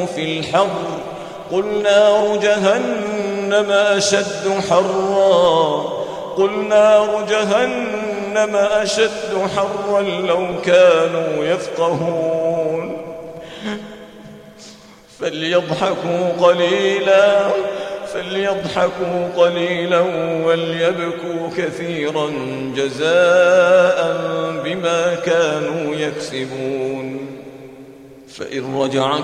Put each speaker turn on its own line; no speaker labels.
في الحر قل نار جهنم أشد حرا لو كانوا يفقهون فليضحكوا قليلا وليبكوا كثيرا جزاء بما كانوا يكسبون. فإن رجعك